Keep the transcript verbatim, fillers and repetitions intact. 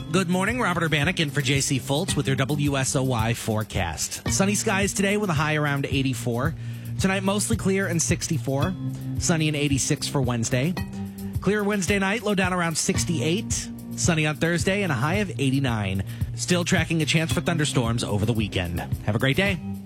Good morning, Robert Urbanek in for J C Fultz with your W S O Y forecast. Sunny skies today with a high around eighty-four. Tonight, mostly clear and sixty-four. Sunny and eighty-six for Wednesday. Clear Wednesday night, low down around sixty-eight. Sunny on Thursday and a high of eighty-nine. Still tracking a chance for thunderstorms over the weekend. Have a great day.